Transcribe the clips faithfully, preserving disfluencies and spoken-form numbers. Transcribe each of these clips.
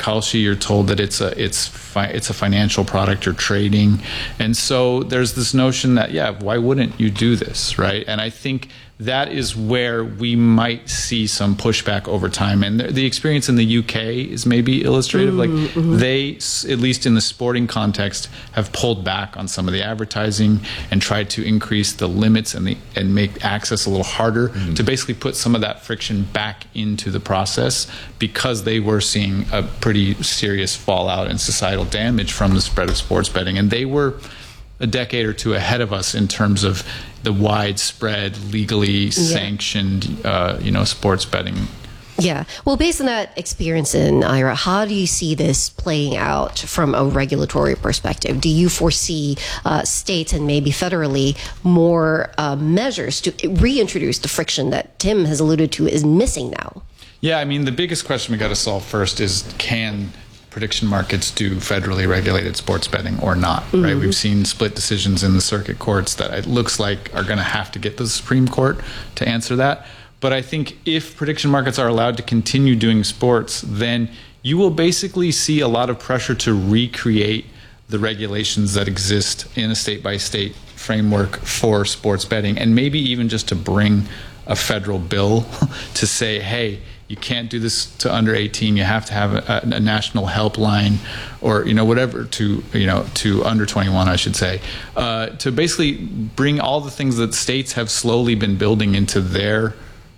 Kalshi, you're told that it's a it's fi- it's a financial product you're trading, and so there's this notion that yeah, why wouldn't you do this, right? And I think that is where we might see some pushback over time. And the, the experience in the U K is maybe illustrative. Mm-hmm, like mm-hmm. they, at least in the sporting context, have pulled back on some of the advertising and tried to increase the limits and the and make access a little harder mm-hmm. to basically put some of that friction back into the process, because they were seeing a pretty serious fallout and societal damage from the spread of sports betting. And they were a decade or two ahead of us in terms of the widespread, legally sanctioned, yeah. uh, you know, sports betting. Yeah. Well, based on that experience in Ira, how do you see this playing out from a regulatory perspective? Do you foresee uh, states and maybe federally more uh, measures to reintroduce the friction that Tim has alluded to is missing now? Yeah, I mean, the biggest question we got to solve first is, can prediction markets do federally regulated sports betting or not, mm-hmm. right? We've seen split decisions in the circuit courts that it looks like are going to have to get the Supreme Court to answer that. But I think if prediction markets are allowed to continue doing sports, then you will basically see a lot of pressure to recreate the regulations that exist in a state-by-state framework for sports betting, and maybe even just to bring a federal bill to say, hey, you can't do this to under eighteen. You have to have a, a national helpline, or you know whatever to you know to under twenty-one, I should say, uh, to basically bring all the things that states have slowly been building into their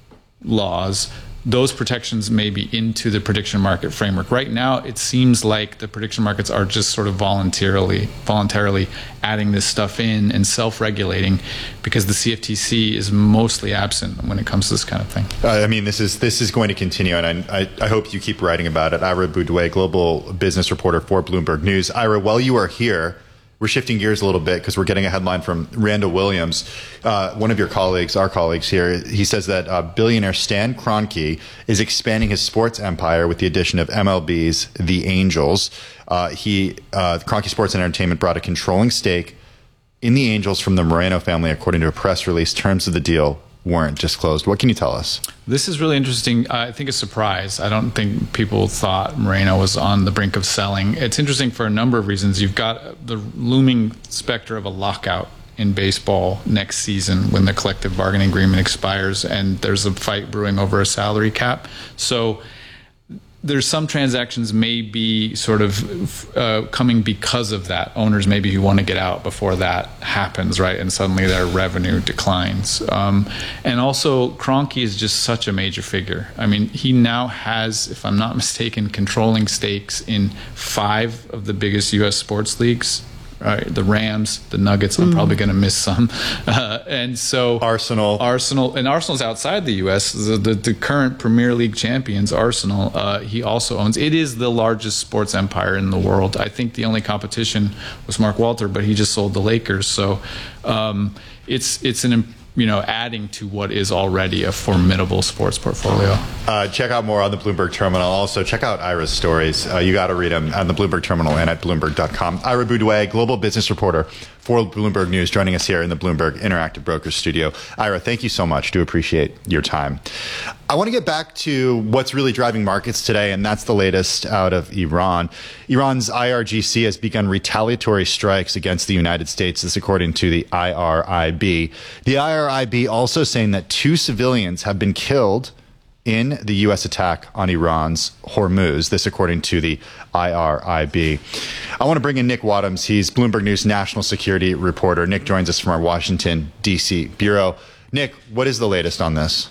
laws, those protections may be into the prediction market framework. Right now, it seems like the prediction markets are just sort of voluntarily voluntarily adding this stuff in and self-regulating, because the C F T C is mostly absent when it comes to this kind of thing. Uh, I mean, this is this is going to continue, and I, I, I hope you keep writing about it. Ira Boudouet, global business reporter for Bloomberg News. Ira, while you are here, we're shifting gears a little bit because we're getting a headline from Randall Williams, uh, one of your colleagues, our colleagues here. He says that uh, billionaire Stan Kroenke is expanding his sports empire with the addition of M L B's The Angels. Uh, he, uh, Kroenke Sports and Entertainment brought a controlling stake in the Angels from the Moreno family, according to a press release. Terms of the deal weren't disclosed. What can you tell us? This is really interesting. I think a surprise. I don't think people thought Moreno was on the brink of selling. It's interesting for a number of reasons. You've got the looming specter of a lockout in baseball next season when the collective bargaining agreement expires, and there's a fight brewing over a salary cap. So there's some transactions may be sort of uh, coming because of that. Owners maybe who want to get out before that happens, right? And suddenly their revenue declines. Um, and also, Kroenke is just such a major figure. I mean, he now has, if I'm not mistaken, controlling stakes in five of the biggest U S sports leagues. Right, the Rams, the Nuggets. I'm mm. probably going to miss some, uh, and so Arsenal, Arsenal, and Arsenal's outside the U S. The, the, the current Premier League champions, Arsenal, uh, he also owns. It is the largest sports empire in the world. I think the only competition was Mark Walter, but he just sold the Lakers. So um, it's it's an you know, adding to what is already a formidable sports portfolio. Uh, check out more on the Bloomberg Terminal. Also, check out Ira's stories. Uh, you got to read them on the Bloomberg Terminal and at Bloomberg dot com. Ira Boudouet, global business reporter for Bloomberg News, joining us here in the Bloomberg Interactive Brokers studio. Ira, thank you so much. Do appreciate your time. I want to get back to what's really driving markets today, and that's the latest out of Iran. Iran's I R G C has begun retaliatory strikes against the United States, this according to the I R I B. The I R I B also saying that two civilians have been killed in the U S attack on Iran's Hormuz, this according to the I R I B. I want to bring in Nick Wadhams. He's Bloomberg News national security reporter. Nick joins us from our Washington, D C bureau. Nick, what is the latest on this?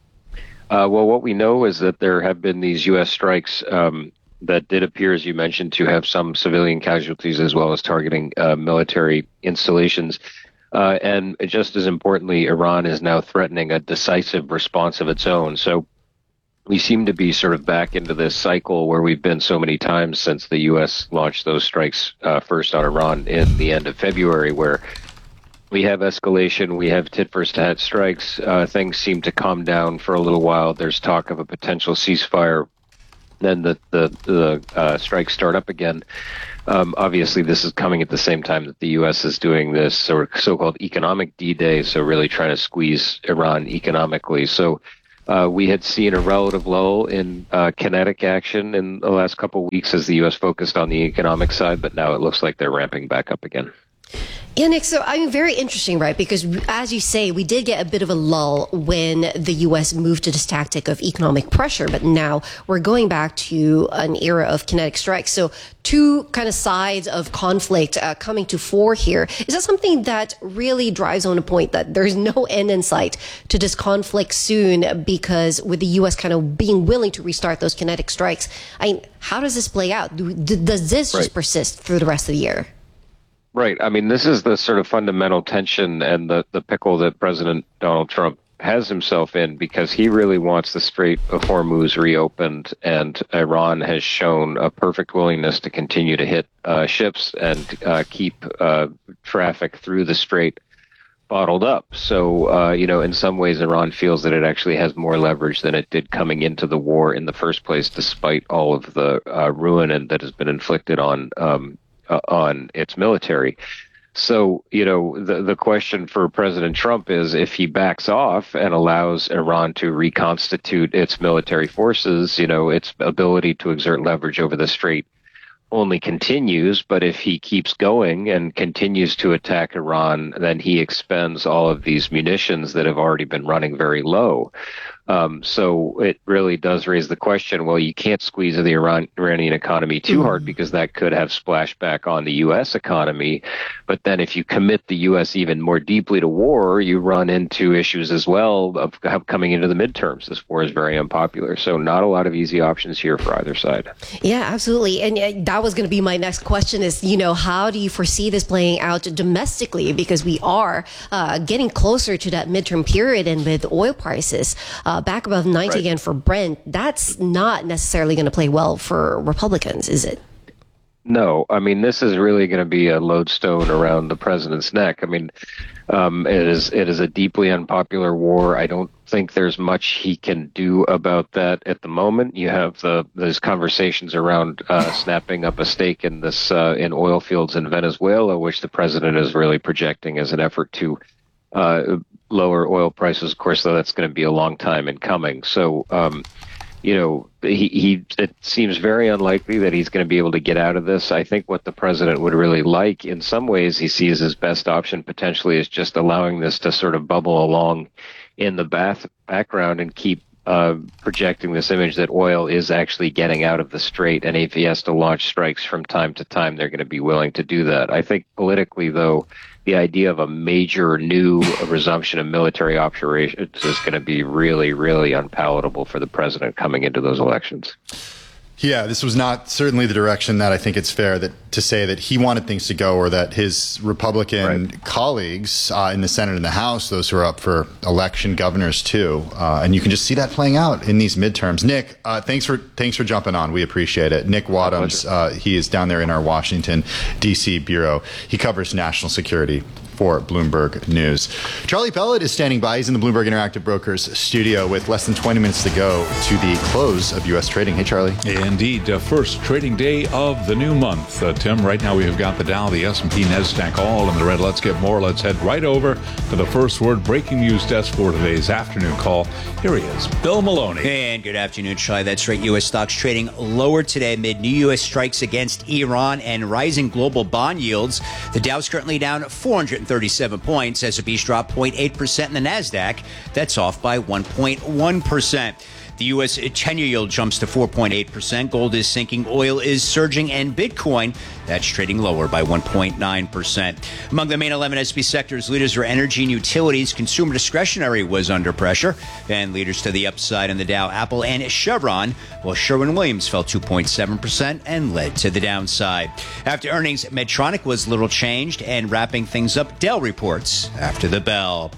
Uh, well, what we know is that there have been these U S strikes um, that did appear, as you mentioned, to have some civilian casualties as well as targeting uh, military installations. Uh, and just as importantly, Iran is now threatening a decisive response of its own. So we seem to be sort of back into this cycle where we've been so many times since the U S launched those strikes uh, first on Iran in the end of February, where we have escalation, we have tit-for-tat strikes. Uh, things seem to calm down for a little while. There's talk of a potential ceasefire. Then the the, the uh, strikes start up again. Um, obviously, this is coming at the same time that the U S is doing this sort of so-called economic D-Day, so really trying to squeeze Iran economically. So Uh, we had seen a relative lull in uh, kinetic action in the last couple of weeks as the U S focused on the economic side, but now it looks like they're ramping back up again. Yeah, Nick, so I mean, very interesting, right? Because as you say, we did get a bit of a lull when the U S moved to this tactic of economic pressure, but now we're going back to an era of kinetic strikes. So two kind of sides of conflict uh, coming to fore here. Is that something that really drives home a point that there's no end in sight to this conflict soon, because with the U S kind of being willing to restart those kinetic strikes, I mean, how does this play out? Do, does this right. just persist through the rest of the year? Right. I mean, this is the sort of fundamental tension and the, the pickle that President Donald Trump has himself in, because he really wants the Strait of Hormuz reopened, and Iran has shown a perfect willingness to continue to hit uh, ships and uh, keep uh, traffic through the strait bottled up. So, uh, you know, in some ways, Iran feels that it actually has more leverage than it did coming into the war in the first place, despite all of the uh, ruin and that has been inflicted on um Uh, on its military. So, you know, the the question for President Trump is, if he backs off and allows Iran to reconstitute its military forces, you know, its ability to exert leverage over the strait only continues. But if he keeps going and continues to attack Iran, then he expends all of these munitions that have already been running very low. Um, so it really does raise the question, well, you can't squeeze the Iran, Iranian economy too hard, because that could have splashback on the U S economy. But then if you commit the U S even more deeply to war, you run into issues as well of, of coming into the midterms. This war is very unpopular. So not a lot of easy options here for either side. Yeah, absolutely. And uh, that was going to be my next question is, you know, how do you foresee this playing out domestically? Because we are uh, getting closer to that midterm period, and with oil prices uh, back above ninety right. again for Brent, that's not necessarily going to play well for Republicans, is it? No, I mean, this is really going to be a lodestone around the president's neck. I mean, um, it is it is a deeply unpopular war. I don't think there's much he can do about that at the moment. You have the those conversations around uh, snapping up a stake in this uh, in oil fields in Venezuela, which the president is really projecting as an effort to uh, lower oil prices. Of course, though, that's going to be a long time in coming. So, um, you know, he, he it seems very unlikely that he's going to be able to get out of this. I think what the president would really like, in some ways, he sees his best option potentially is just allowing this to sort of bubble along in the bath, background and keep uh, projecting this image that oil is actually getting out of the strait. And if he has to launch strikes from time to time, they're going to be willing to do that. I think politically, though, the idea of a major new resumption of military operations is going to be really, really unpalatable for the president coming into those elections. Yeah, this was not certainly the direction that I think it's fair that to say that he wanted things to go, or that his Republican right. colleagues uh, in the Senate and the House, those who are up for election, governors too, uh, and you can just see that playing out in these midterms. Nick, uh, thanks for thanks for jumping on. We appreciate it. Nick Wadhams, uh, he is down there in our Washington, D C bureau. He covers national security for Bloomberg News. Charlie Pellet is standing by. He's in the Bloomberg Interactive Brokers studio with less than twenty minutes to go to the close of U S trading. Hey, Charlie. Indeed. Uh, first trading day of the new month. Uh, Tim, right now we have got the Dow, the S and P, NASDAQ all in the red. Let's get more. Let's head right over to the first word breaking news desk for today's afternoon call. Here he is, Bill Maloney. And good afternoon, Charlie. That's right. U S stocks trading lower today amid new U S strikes against Iran and rising global bond yields. The Dow's currently down four hundred thirty-seven points. S and P's dropped zero point eight percent, and the NASDAQ, that's off by one point one percent. The U S ten-year yield jumps to four point eight percent. Gold is sinking, oil is surging, and Bitcoin, that's trading lower by one point nine percent. Among the main eleven S and P sectors, leaders were energy and utilities. Consumer discretionary was under pressure. And leaders to the upside in the Dow, Apple and Chevron, while Sherwin-Williams fell two point seven percent and led to the downside. After earnings, Medtronic was little changed, and wrapping things up, Dell reports after the bell.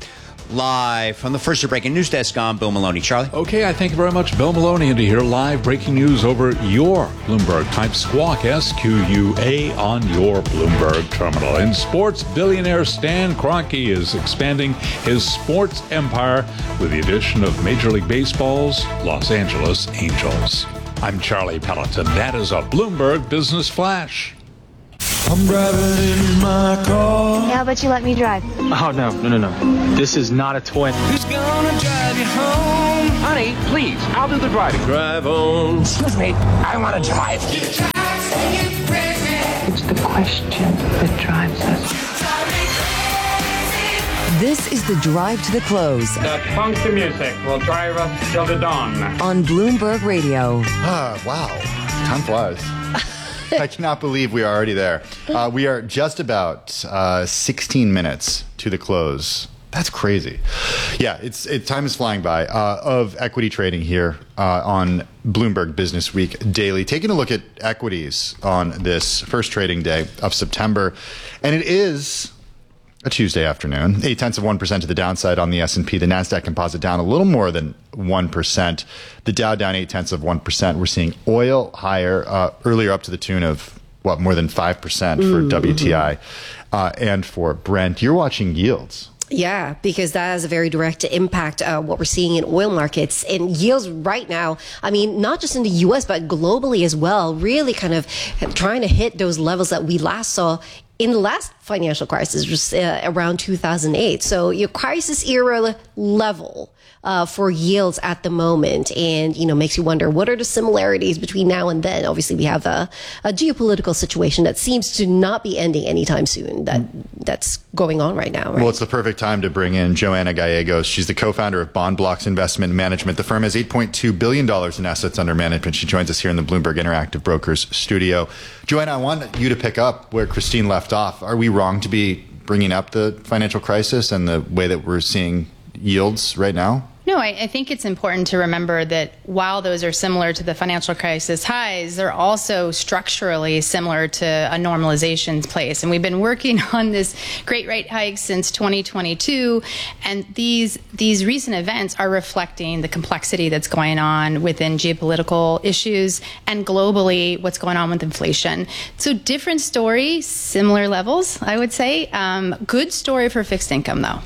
Live from the first breaking news desk, I'm Bill Maloney. Charlie? Okay, I thank you very much, Bill Maloney, and to hear live breaking news over your Bloomberg. Type Squawk, S Q U A, on your Bloomberg terminal. In sports, billionaire Stan Kroenke is expanding his sports empire with the addition of Major League Baseball's Los Angeles Angels. I'm Charlie Pelleton. That is a Bloomberg Business Flash. I'm driving in my car. Hey, how about you let me drive? Oh, no, no, no, no. This is not a toy. Who's gonna drive you home? Honey, please, I'll do the driving. Drive on. Excuse me, I want to drive. It's the question that drives us. This is the Drive to the Close. That funky music will drive us till the dawn. On Bloomberg Radio. Ah, wow. Time flies. I cannot believe we are already there. Uh, we are just about uh, sixteen minutes to the close. That's crazy. Yeah, it's it, time is flying by uh, of equity trading here uh, on Bloomberg Business Week Daily. Taking a look at equities on this first trading day of September. And it is a Tuesday afternoon. Eight tenths of one percent to the downside on the S and P. The NASDAQ Composite down a little more than one percent. The Dow down eight tenths of one percent. We're seeing oil higher, uh, earlier up to the tune of, what, more than five percent for mm-hmm. W T I uh, and for Brent. You're watching yields. Yeah, because that has a very direct impact uh, what we're seeing in oil markets and yields right now. I mean, not just in the U S, but globally as well, really kind of trying to hit those levels that we last saw in the last financial crisis, was uh, around two thousand eight. So your crisis era level uh, for yields at the moment, and you know, makes you wonder what are the similarities between now and then. Obviously, we have a, a geopolitical situation that seems to not be ending anytime soon. That that's going on right now. Right? Well, it's the perfect time to bring in Joanna Gallegos. She's the co-founder of Bond Blocks Investment Management. The firm has eight point two billion dollars in assets under management. She joins us here in the Bloomberg Interactive Brokers studio. Joanna, I want you to pick up where Christine left off. Are we wrong to be bringing up the financial crisis and the way that we're seeing yields right now? No, I, I think it's important to remember that while those are similar to the financial crisis highs, they're also structurally similar to a normalization place. And we've been working on this great rate hike since twenty twenty-two. And these these recent events are reflecting the complexity that's going on within geopolitical issues and globally what's going on with inflation. So different story, similar levels, I would say. Um, good story for fixed income, though.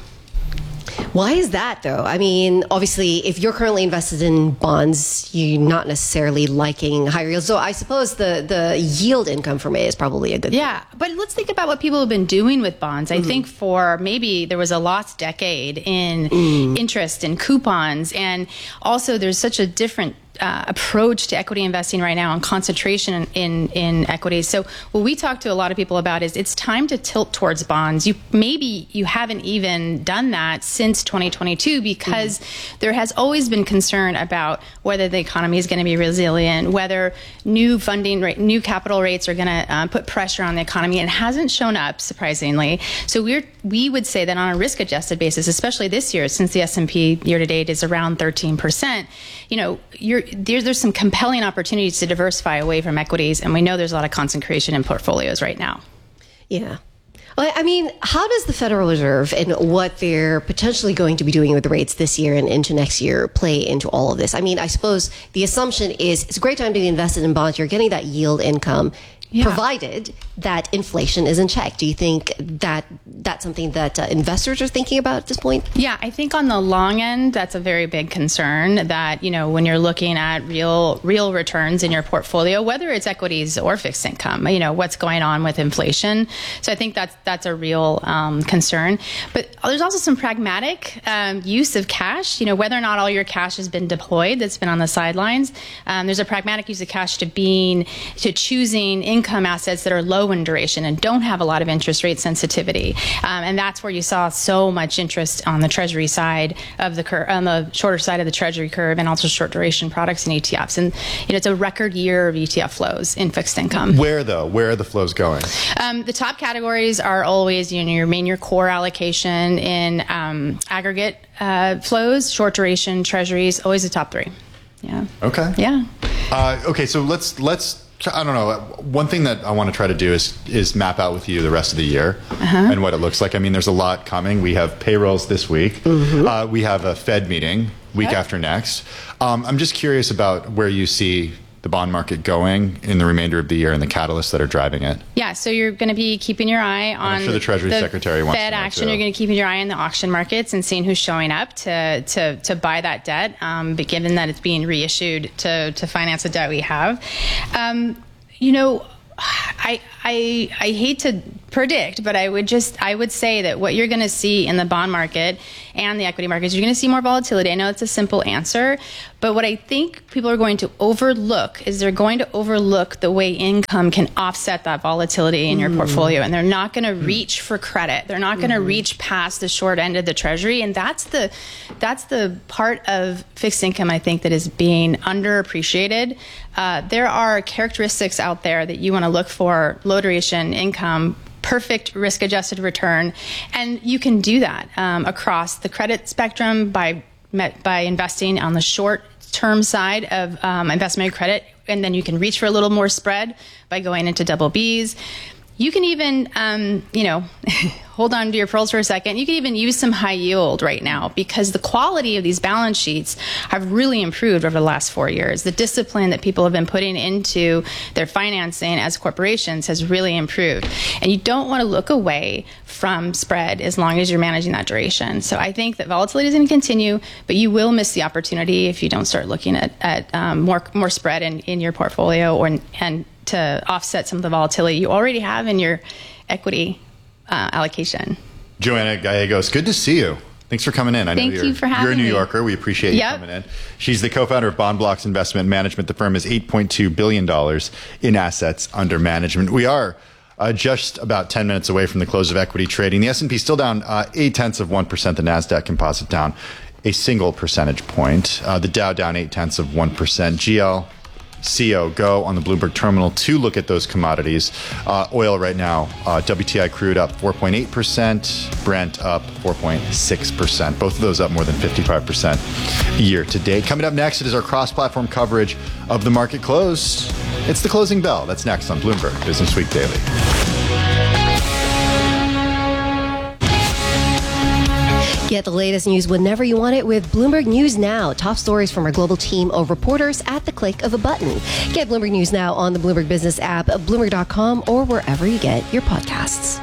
Why is that, though? I mean, obviously, if you're currently invested in bonds, you're not necessarily liking higher yields. So I suppose the, the yield income from it is probably a good thing. Yeah, but let's think about what people have been doing with bonds. I mm-hmm. think for maybe there was a lost decade in mm. interest and coupons. And also there's such a different Uh, approach to equity investing right now and concentration in, in, in equities. So what we talk to a lot of people about is it's time to tilt towards bonds. You maybe you haven't even done that since twenty twenty-two because mm-hmm. there has always been concern about whether the economy is going to be resilient, whether new funding rate, new capital rates are going to uh, put pressure on the economy. And it hasn't shown up, surprisingly. So we're we would say that on a risk adjusted basis, especially this year, since the S and P year to date is around thirteen percent, you know, you're There's, there's some compelling opportunities to diversify away from equities, and we know there's a lot of concentration in portfolios right now. Yeah. Well, I mean, how does the Federal Reserve and what they're potentially going to be doing with the rates this year and into next year play into all of this? I mean, I suppose the assumption is it's a great time to be invested in bonds. You're getting that yield income. Yeah. Provided that inflation is in check. Do you think that that's something that uh, investors are thinking about at this point? Yeah, I think on the long end, that's a very big concern that, you know, when you're looking at real real returns in your portfolio, whether it's equities or fixed income, you know, what's going on with inflation. So I think that's that's a real um, concern. But there's also some pragmatic um, use of cash, you know, whether or not all your cash has been deployed that's been on the sidelines. Um, there's a pragmatic use of cash to being, to choosing income assets that are low in duration and don't have a lot of interest rate sensitivity. Um, and that's where you saw so much interest on the Treasury side of the curve, on the shorter side of the Treasury curve, and also short duration products and E T Fs. And, you know, it's a record year of E T F flows in fixed income. Where, though? Where are the flows going? Um, the top categories are always, you know, your main, your core allocation in um, aggregate uh, flows, short duration, Treasuries, always the top three. Yeah. Okay. Yeah. Uh, okay, so let's let's. I don't know. One thing that I want to try to do is is map out with you the rest of the year uh-huh. and what it looks like. I mean, there's a lot coming. We have payrolls this week. Mm-hmm. Uh, we have a Fed meeting week okay. after next. Um, I'm just curious about where you see the bond market going in the remainder of the year and the catalysts that are driving it. Yeah, so you're going to be keeping your eye on I'm sure the Treasury the Secretary wants Fed to know action. too. You're going to keep your eye on the auction markets and seeing who's showing up to to, to buy that debt, um, but given that it's being reissued to, to finance the debt we have. Um, you know, I, I I hate to predict, but I would just I would say that what you're going to see in the bond market and the equity markets, you're going to see more volatility. I know it's a simple answer, but what I think people are going to overlook is they're going to overlook the way income can offset that volatility in your mm. portfolio, and they're not going to mm. reach for credit. They're not going to mm. reach past the short end of the treasury, and that's the that's the part of fixed income I think that is being underappreciated. Uh, there are characteristics out there that you want to look for: low duration, income, perfect risk-adjusted return, and you can do that um, across the credit spectrum by by investing on the short-term side of um, investment credit, and then you can reach for a little more spread by going into double Bs. You can even, um, you know, hold on to your pearls for a second. You can even use some high yield right now because the quality of these balance sheets have really improved over the last four years. The discipline that people have been putting into their financing as corporations has really improved. And you don't want to look away from spread as long as you're managing that duration. So I think that volatility is going to continue, but you will miss the opportunity if you don't start looking at, at um, more more spread in, in your portfolio or and to offset some of the volatility you already have in your equity uh, allocation. Joanna Gallegos, good to see you. Thanks for coming in. I Thank know you're, you for having you're a New me. Yorker. We appreciate you Yep. coming in. She's the co-founder of Bond Blocks Investment Management. The firm has eight point two billion dollars in assets under management. We are uh, just about ten minutes away from the close of equity trading. The S and P still down uh, eight tenths of one percent. The NASDAQ Composite down a single percentage point. Uh, the Dow down eight tenths of one percent. G L C O go on the Bloomberg terminal to look at those commodities. Uh, oil right now, uh, W T I crude up four point eight percent, Brent up four point six percent. Both of those up more than fifty-five percent year to date. Coming up next, it is our cross-platform coverage of the market close. It's the closing bell. That's next on Bloomberg Business Week Daily. Get the latest news whenever you want it with Bloomberg News Now. Top stories from our global team of reporters at the click of a button. Get Bloomberg News Now on the Bloomberg Business app, Bloomberg dot com, or wherever you get your podcasts.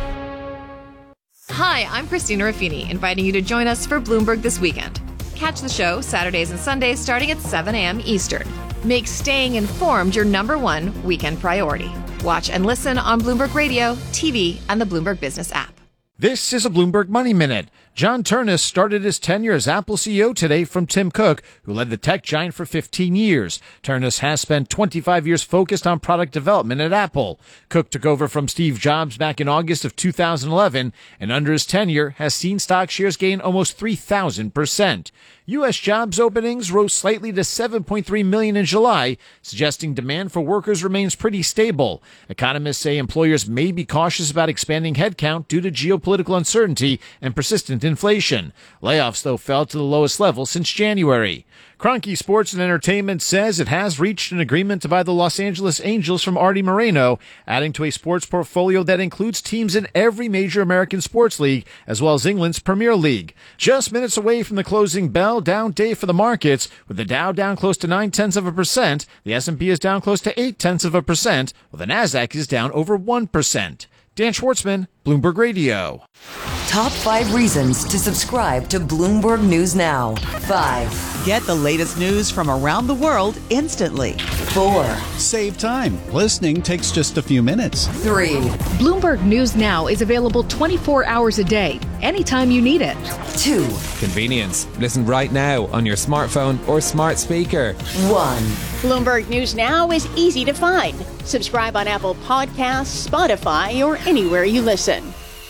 Hi, I'm Christina Raffini, inviting you to join us for Bloomberg This Weekend. Catch the show Saturdays and Sundays starting at seven a.m. Eastern. Make staying informed your number one weekend priority. Watch and listen on Bloomberg Radio, T V, and the Bloomberg Business app. This is a Bloomberg Money Minute. John Ternus started his tenure as Apple C E O today from Tim Cook, who led the tech giant for fifteen years. Ternus has spent twenty-five years focused on product development at Apple. Cook took over from Steve Jobs back in August of two thousand eleven, and under his tenure has seen stock shares gain almost three thousand percent. U S jobs openings rose slightly to seven point three million in July, suggesting demand for workers remains pretty stable. Economists say employers may be cautious about expanding headcount due to geopolitical uncertainty and persistent inflation. Layoffs, though, fell to the lowest level since January. Kroenke Sports and Entertainment says it has reached an agreement to buy the Los Angeles Angels from Artie Moreno, adding to a sports portfolio that includes teams in every major American sports league, as well as England's Premier League. Just minutes away from the closing bell, down day for the markets, with the Dow down close to nine tenths of a percent, the S and P is down close to eight tenths of a percent, while the NASDAQ is down over one percent. Dan Schwartzman, Bloomberg Radio. Top five reasons to subscribe to Bloomberg News Now. Five. Get the latest news from around the world instantly. Four. Save time. Listening takes just a few minutes. Three. Bloomberg News Now is available twenty-four hours a day, anytime you need it. Two. Convenience. Listen right now on your smartphone or smart speaker. One. Bloomberg News Now is easy to find. Subscribe on Apple Podcasts, Spotify, or anywhere you listen.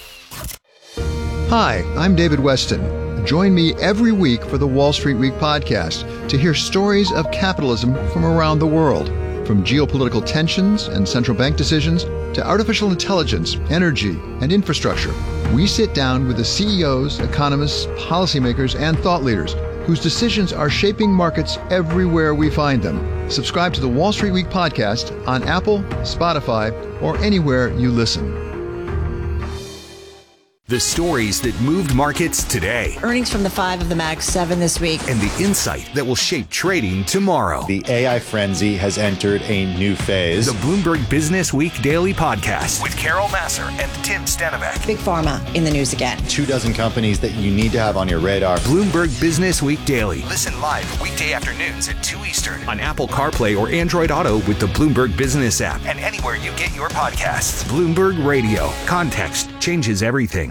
Hi, I'm David Weston. Join me every week for the Wall Street Week podcast to hear stories of capitalism from around the world. From geopolitical tensions and central bank decisions to artificial intelligence, energy, and infrastructure, we sit down with the C E Os, economists, policymakers, and thought leaders whose decisions are shaping markets everywhere we find them. Subscribe to the Wall Street Week podcast on Apple, Spotify, or anywhere you listen. The stories that moved markets today. Earnings from the five of the Mag seven this week. And the insight that will shape trading tomorrow. The A I frenzy has entered a new phase. The Bloomberg Business Week Daily Podcast with Carol Massar and Tim Stenivek. Big Pharma in the news again. Two dozen companies that you need to have on your radar. Bloomberg Business Week Daily. Listen live weekday afternoons at two Eastern on Apple CarPlay or Android Auto with the Bloomberg Business app and anywhere you get your podcasts. Bloomberg Radio. Context changes everything.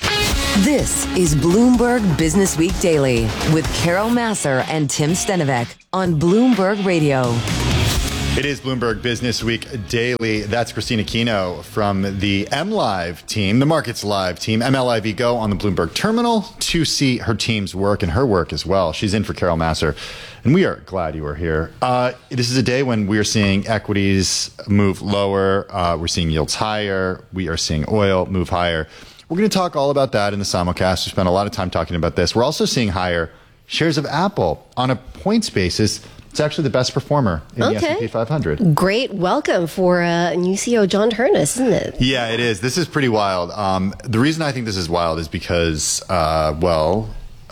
This is Bloomberg Business Week Daily with Carol Massar and Tim Stenivek on Bloomberg Radio. It is Bloomberg Business Week Daily. That's Christina Kino from the M Live team, the Markets Live team, M L I V Go on the Bloomberg Terminal to see her team's work and her work as well. She's in for Carol Massar, and we are glad you are here. Uh, this is a day when we are seeing equities move lower. Uh, we're seeing yields higher. We are seeing oil move higher. We're going to talk all about that in the simulcast. We spent a lot of time talking about this. We're also seeing higher shares of Apple on a points basis. It's actually the best performer in okay. the S and P five hundred. Great welcome for uh, new C E O John Ternus, isn't it? Yeah, it is. This is pretty wild. Um, the reason I think this is wild is because, uh, well,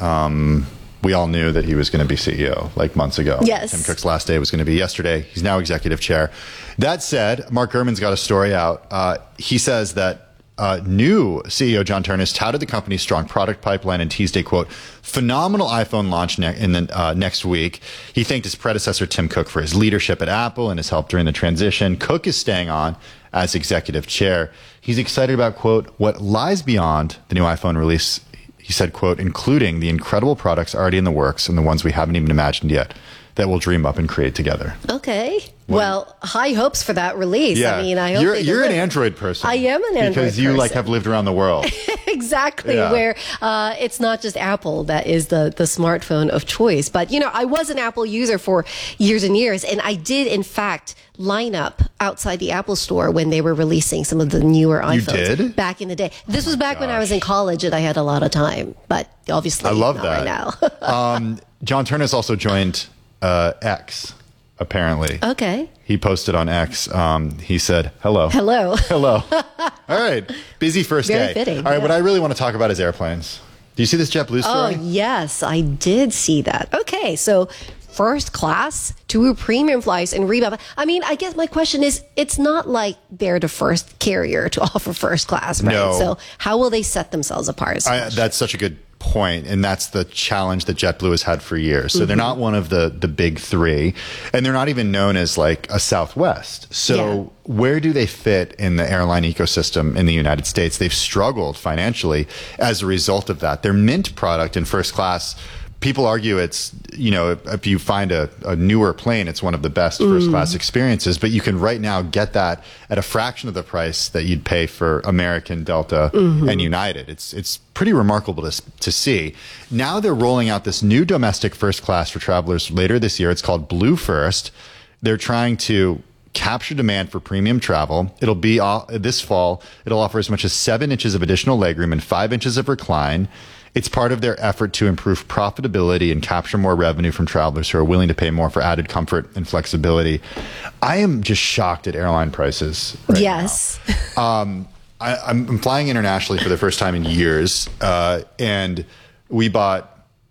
um, we all knew that he was going to be C E O like months ago. Yes. Tim Cook's last day was going to be yesterday. He's now executive chair. That said, Mark Gurman's got a story out. Uh, he says that Uh, new C E O John Ternus touted the company's strong product pipeline and teased a, quote, phenomenal iPhone launch ne- in the uh, next week. He thanked his predecessor, Tim Cook, for his leadership at Apple and his help during the transition. Cook is staying on as executive chair. He's excited about, quote, what lies beyond the new iPhone release. He said, quote, including the incredible products already in the works and the ones we haven't even imagined yet that we'll dream up and create together. Okay. What? Well, high hopes for that release. Yeah. I mean, I hope you're, they you're an deliver. Android person. I am an Android because you person. like have lived around the world. Exactly, Yeah. where uh, it's not just Apple that is the, the smartphone of choice. But, you know, I was an Apple user for years and years, and I did, in fact, line up outside the Apple store when they were releasing some of the newer iPhones. You did? Back in the day. This was back when I was in college and I had a lot of time, but obviously I love not that. right now. um, John Ternus also joined uh, X, apparently. Okay. He posted on X. Um, he said, hello. Hello. Hello. All right. Busy first Very day. fitting, All right. yeah. What I really want to talk about is airplanes. Do you see this JetBlue story? Oh, yes, I did see that. Okay, so first class to premium flights and rebound. I mean, I guess my question is, it's not like they're the first carrier to offer first class, right? No. So how will they set themselves apart? I, that's such a good point, and that's the challenge that JetBlue has had for years. So mm-hmm. they're not one of the the big three, and they're not even known as like a Southwest. So yeah. where do they fit in the airline ecosystem in the United States? They've struggled financially as a result of that. Their Mint product in first class, people argue it's, you know, if, if you find a, a newer plane, it's one of the best mm. first class experiences, but you can right now get that at a fraction of the price that you'd pay for American, Delta, mm-hmm. and United. It's it's pretty remarkable to, to see. Now they're rolling out this new domestic first class for travelers later this year. It's called Blue First. They're trying to capture demand for premium travel. It'll be uh, this fall. It'll offer as much as seven inches of additional legroom and five inches of recline. It's part of their effort to improve profitability and capture more revenue from travelers who are willing to pay more for added comfort and flexibility. I am just shocked at airline prices right yes. now. Um, I, I'm flying internationally for the first time in years, uh, and we bought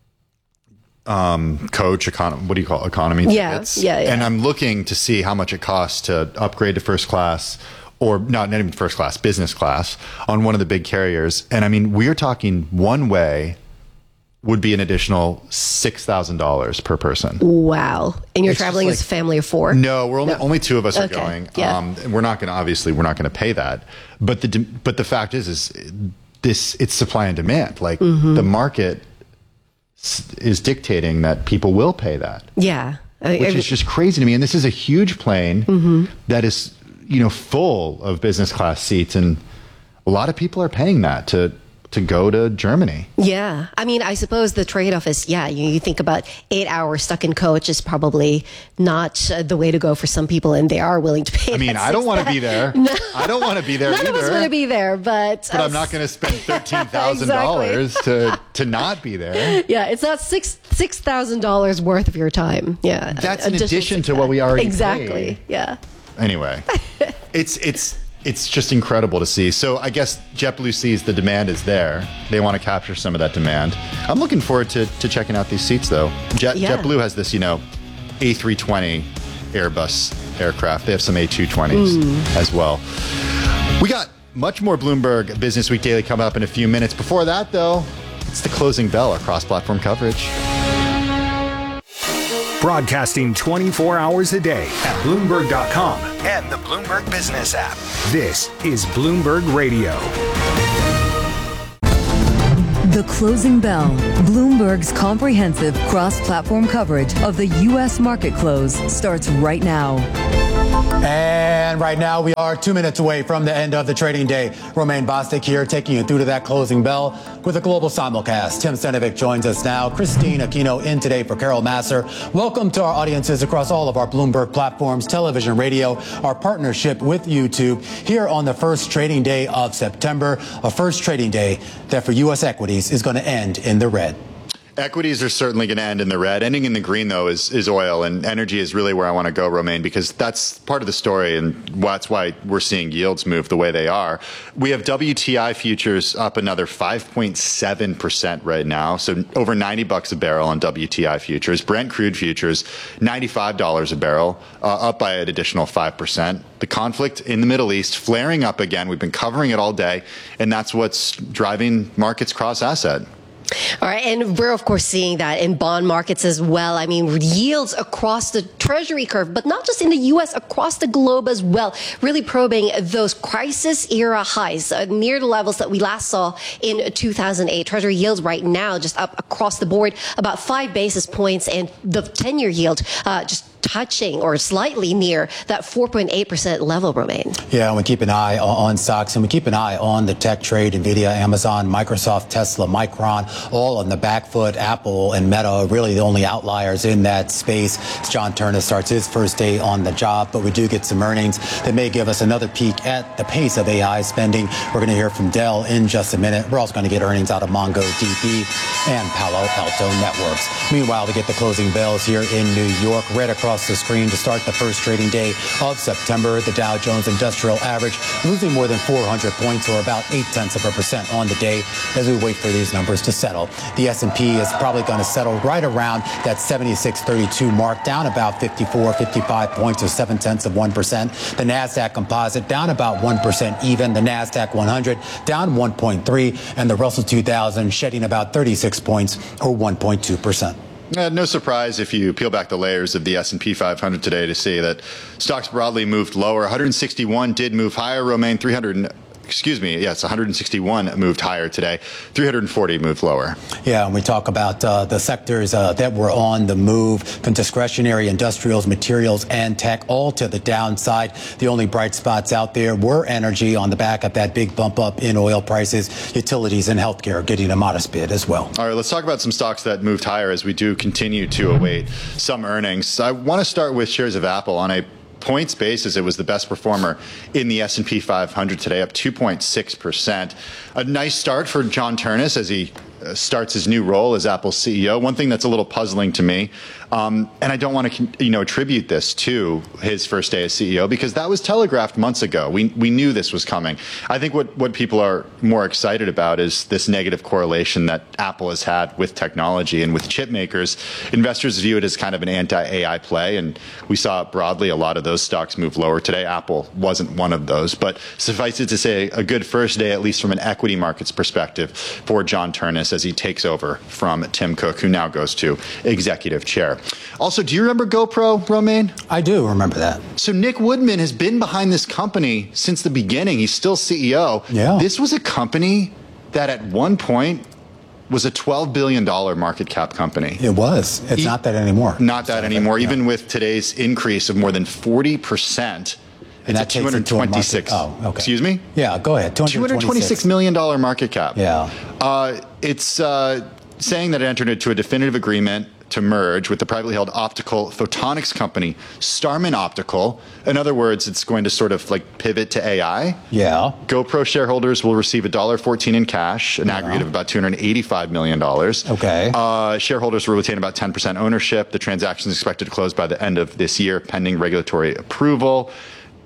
um, coach, econ- what do you call it? economy yeah. tickets. Yeah, yeah. And I'm looking to see how much it costs to upgrade to first class, or not, not even first class, business class on one of the big carriers. And I mean, we're talking one way would be an additional six thousand dollars per person. Wow. And you're It's traveling like, as a family of four? No, we're only, No. only two of us Okay, are going. yeah. Um, and we're not going to, obviously, we're not going to pay that. But the, but the fact is, is this, it's supply and demand. Like Mhm. the market s- is dictating that people will pay that. Yeah. I- Which I- is just crazy to me. And this is a huge plane Mhm. that is, you know, full of business class seats, and a lot of people are paying that to to go to Germany. Yeah. I mean, I suppose the trade-off is, yeah, you, you think about eight hours stuck in coach is probably not uh, the way to go for some people, and they are willing to pay. I mean, that I don't six- want to be there. No. I don't want to be there None either. of us want to be there, but but uh, I'm not going to spend thirteen thousand dollars to to not be there. Yeah, it's not six six thousand dollars worth of your time. Yeah, That's in Additional addition six- to what we already exactly. paid. Yeah. Anyway, it's it's it's just incredible to see. So I guess JetBlue sees the demand is there. They want to capture some of that demand. I'm looking forward to, to checking out these seats, though. Jet, Yeah. JetBlue has this, you know, A three twenty Airbus aircraft. They have some A two twenties Mm. as well. We got much more Bloomberg Business Week Daily coming up in a few minutes. Before that, though, it's the closing bell, our cross-platform coverage. Broadcasting twenty-four hours a day at Bloomberg dot com and the Bloomberg Business app. This is Bloomberg Radio. The Closing Bell, Bloomberg's comprehensive cross-platform coverage of the U S market close, starts right now. And right now we are two minutes away from the end of the trading day. Romaine Bostick here taking you through to that closing bell with a global simulcast. Tim Stenovic joins us now. Christine Aquino in today for Carol Masser. Welcome to our audiences across all of our Bloomberg platforms, television, radio, our partnership with YouTube here on the first trading day of September, a first trading day that for U S equities is going to end in the red. Equities are certainly going to end in the red. Ending in the green, though, is, is oil, and energy is really where I want to go, Romaine, because that's part of the story, and that's why we're seeing yields move the way they are. We have W T I futures up another five point seven percent right now, so over ninety bucks a barrel on W T I futures. Brent crude futures, ninety-five dollars a barrel, uh, up by an additional five percent. The conflict in the Middle East flaring up again. We've been covering it all day, and that's what's driving markets cross-asset. All right, and we're of course seeing that in bond markets as well. I mean, yields across the treasury curve, but not just in the U S, across the globe as well, really probing those crisis era highs uh, near the levels that we last saw in two thousand eight. Treasury yields right now just up across the board about five basis points, and the ten-year yield uh, just touching or slightly near that four point eight percent level, Romaine. Yeah, and we keep an eye on stocks, and we keep an eye on the tech trade, NVIDIA, Amazon, Microsoft, Tesla, Micron, all on the back foot. Apple and Meta are really the only outliers in that space. As John Ternus starts his first day on the job, but we do get some earnings that may give us another peek at the pace of A I spending. We're going to hear from Dell in just a minute. We're also going to get earnings out of MongoDB and Palo Alto Networks. Meanwhile, we get the closing bells here in New York, right across the screen to start the first trading day of September. The Dow Jones Industrial Average losing more than four hundred points, or about eight tenths of a percent on the day, as we wait for these numbers to settle. The S and P is probably going to settle right around that seventy-six thirty-two mark, down about fifty-four, fifty-five points, or seven tenths of one percent. The NASDAQ Composite down about one percent even. The NASDAQ one hundred down one point three, and the Russell two thousand shedding about thirty-six points, or one point two percent. Uh, no surprise if you peel back the layers of the S and P five hundred today to see that stocks broadly moved lower. one hundred sixty-one did move higher. Romaine, three hundred, excuse me, yes, one hundred sixty-one moved higher today. three hundred forty moved lower. Yeah, and we talk about uh, the sectors uh, that were on the move, from discretionary, industrials, materials, and tech, all to the downside. The only bright spots out there were energy on the back of that big bump up in oil prices, utilities, and healthcare getting a modest bid as well. All right, let's talk about some stocks that moved higher as we do continue to await some earnings. I want to start with shares of Apple. On a points basis, it was the best performer in the S and P five hundred today, up two point six percent. A nice start for John Ternus as he uh, starts his new role as Apple's C E O. One thing that's a little puzzling to me, um, and I don't want to you know attribute this to his first day as C E O, because that was telegraphed months ago. We we knew this was coming. I think what, what people are more excited about is this negative correlation that Apple has had with technology and with chip makers. Investors view it as kind of an anti-A I play, and we saw broadly a lot of those stocks move lower today. Apple wasn't one of those, but suffice it to say, a good first day, at least from an equity markets perspective, for John Ternus as he takes over from Tim Cook, who now goes to executive chair. Also, do you remember GoPro, Romaine? I do remember that. So Nick Woodman has been behind this company since the beginning. He's still C E O. Yeah. This was a company that at one point was a twelve billion dollars market cap company. It was. It's e- not that anymore. Not that anymore, yeah. Even with today's increase of more than forty percent. And it's a two hundred twenty-six. Oh, okay. Excuse me? Yeah, go ahead. two hundred twenty-six million dollars market cap. Yeah. Uh, it's uh, saying that it entered into a definitive agreement to merge with the privately held optical photonics company, Starman Optical. In other words, it's going to sort of like pivot to A I. Yeah. GoPro shareholders will receive one dollar fourteen in cash, an yeah. aggregate of about two hundred eighty-five million dollars. Okay. Uh, shareholders will retain about ten percent ownership. The transaction is expected to close by the end of this year, pending regulatory approval.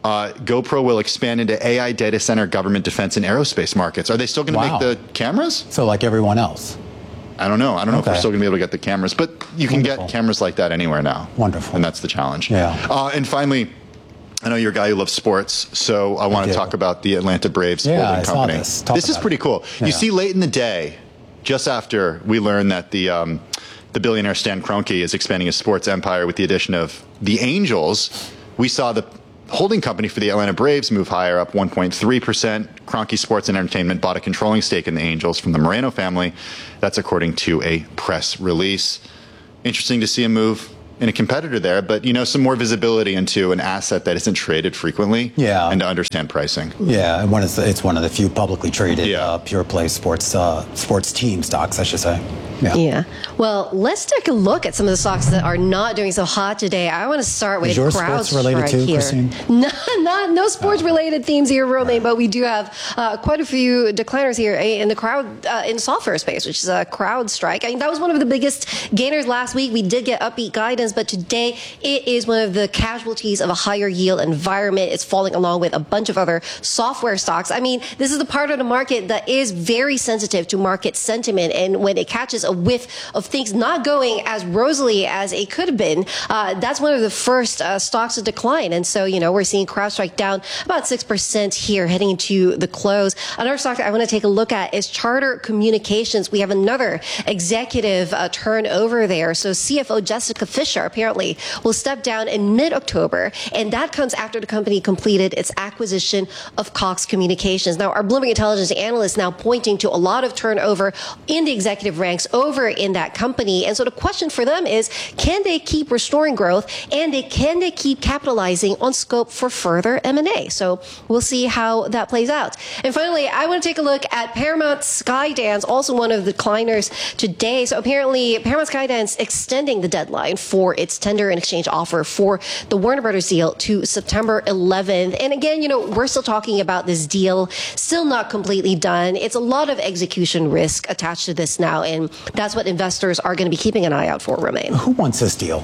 Uh, GoPro will expand into A I data center, government defense, and aerospace markets. Are they still going to Wow. make the cameras? So like everyone else. I don't know. I don't know if Okay. we're still going to be able to get the cameras, but you can Wonderful. get cameras like that anywhere now. Wonderful. And that's the challenge. Yeah. Uh, and finally, I know you're a guy who loves sports, so I want to do. talk about the Atlanta Braves Yeah, holding I saw company. this. Talk This is about pretty it. cool. Yeah. You see, late in the day, just after we learned that the um, the billionaire Stan Kroenke is expanding his sports empire with the addition of the Angels, we saw the holding company for the Atlanta Braves move higher, up one point three percent. Kroenke Sports and Entertainment bought a controlling stake in the Angels from the Moreno family. That's according to a press release. Interesting to see a move in a competitor there, but, you know, some more visibility into an asset that isn't traded frequently. Yeah. And to understand pricing. Yeah, and one is it's one of the few publicly traded Yeah. uh, pure play sports uh, sports team stocks, I should say. Yeah. Yeah. Well, let's take a look at some of the stocks that are not doing so hot today. I want to start with Is yours sports CrowdStrike related too, here. Christine? No, not no sports related themes here, Romain, but we do have uh, quite a few decliners here in the crowd uh, in software space, which is uh, CrowdStrike. I mean, that was one of the biggest gainers last week. We did get upbeat guidance, but today it is one of the casualties of a higher yield environment. It's falling along with a bunch of other software stocks. I mean, this is the part of the market that is very sensitive to market sentiment, and when it catches a whiff of things not going as rosily as it could have been, uh, that's one of the first uh, stocks to decline. And so, you know, we're seeing CrowdStrike down about six percent here heading into the close. Another stock I want to take a look at is Charter Communications. We have another executive uh, turnover there. So C F O Jessica Fisher apparently will step down in mid-October, and that comes after the company completed its acquisition of Cox Communications. Now, our Bloomberg Intelligence analyst now pointing to a lot of turnover in the executive ranks over in that company. And so the question for them is, can they keep restoring growth, and they, can they keep capitalizing on scope for further M and A? So we'll see how that plays out. And finally, I want to take a look at Paramount Skydance, also one of the decliners today. So apparently, Paramount Skydance extending the deadline for its tender and exchange offer for the Warner Brothers deal to September eleventh. And again, you know, we're still talking about this deal, still not completely done. It's a lot of execution risk attached to this now, and that's what investors are going to be keeping an eye out for, Romain. Who wants this deal?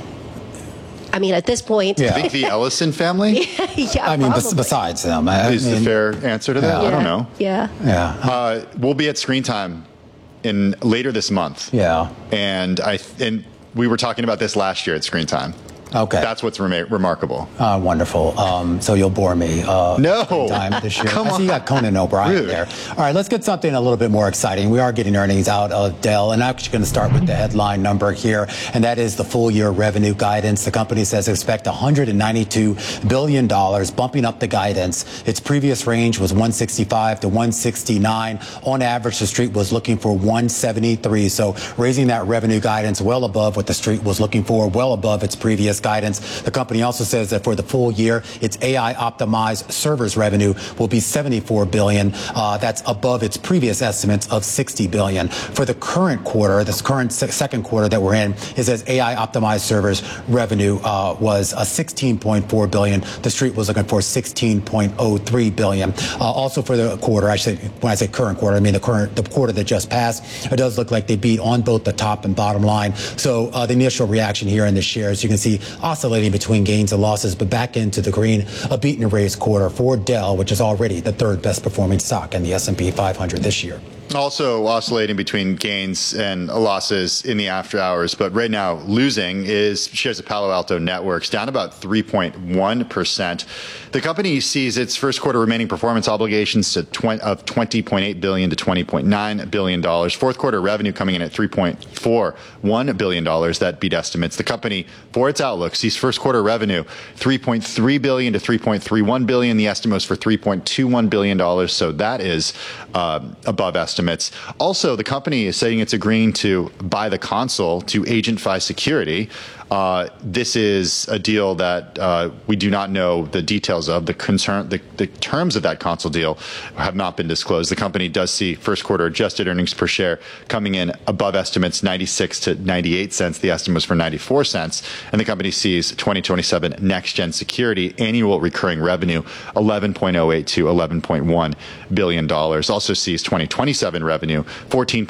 I mean, at this point, I think the Ellison family yeah, I mean, bes- probably. besides them, I, I is the mean, fair answer to that. Yeah. I don't know. Yeah. yeah, Uh, we'll be at Screen Time in later this month. yeah. And I and we were talking about this last year at Screen Time. Okay. That's what's rema- remarkable. Uh, wonderful. Um, so you'll bore me. Uh, No. Time this year. Come I see you got Conan O'Brien Rude. there. All right, let's get something a little bit more exciting. We are getting earnings out of Dell, and I'm actually going to start with the headline number here, and that is the full year revenue guidance. The company says expect one hundred ninety-two billion dollars, bumping up the guidance. Its previous range was one sixty-five to one sixty-nine. On average, the street was looking for one seventy-three. So raising that revenue guidance well above what the street was looking for, well above its previous guidance. The company also says that for the full year, its A I optimized servers revenue will be seventy-four billion dollars. Uh, that's above its previous estimates of sixty billion dollars. For the current quarter, this current se- second quarter that we're in, it says A I optimized servers revenue uh, was a sixteen point four billion dollars. The street was looking for sixteen point oh three billion dollars. Uh, also for the quarter, I say when I say current quarter, I mean the current the quarter that just passed. It does look like they beat on both the top and bottom line. So uh, the initial reaction here in the shares, you can see oscillating between gains and losses, but back into the green, a beat and raise quarter for Dell, which is already the third best performing stock in the S and P five hundred this year. Also oscillating between gains and losses in the after hours, but right now losing is shares of Palo Alto Networks, down about three point one percent. The company sees its first quarter remaining performance obligations to twenty, of twenty point eight billion dollars to twenty point nine billion dollars. Fourth quarter revenue coming in at three point four one billion dollars. That beat estimates. The company, for its outlook, sees first quarter revenue three point three billion dollars to three point three one billion dollars. The estimate is for three point two one billion dollars. So that is um, above estimates. Also, the company is saying it's agreeing to buy the console to AgentFi Security. Uh, this is a deal that uh, we do not know the details of. The concern, the, the terms of that console deal have not been disclosed. The company does see first quarter adjusted earnings per share coming in above estimates, ninety-six to ninety-eight cents. The estimate was for ninety-four cents. And the company sees twenty twenty-seven next gen security annual recurring revenue eleven point oh eight to eleven point one billion dollars. Also sees twenty twenty-seven revenue fourteen point